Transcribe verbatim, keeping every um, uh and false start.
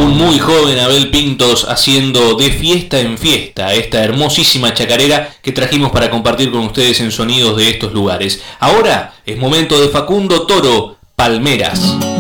aún muy joven Abel Pintos haciendo De Fiesta en Fiesta, esta hermosísima chacarera que trajimos para compartir con ustedes en sonidos de estos lugares. Ahora es momento de Facundo Toro, Palmeras.